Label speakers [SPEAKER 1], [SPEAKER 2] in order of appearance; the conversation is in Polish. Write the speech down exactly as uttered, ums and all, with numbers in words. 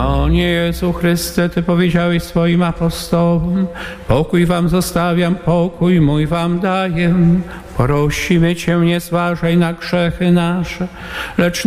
[SPEAKER 1] Panie Jezu Chryste, Ty powiedziałeś swoim apostołom, pokój wam zostawiam, pokój mój wam daję. Prosimy Cię, nie zważaj na grzechy nasze, lecz